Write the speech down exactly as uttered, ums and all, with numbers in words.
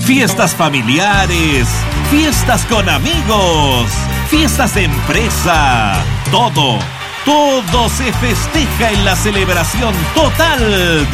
fiestas familiares, fiestas con amigos, fiestas de empresa, todo, todo se festeja en la celebración total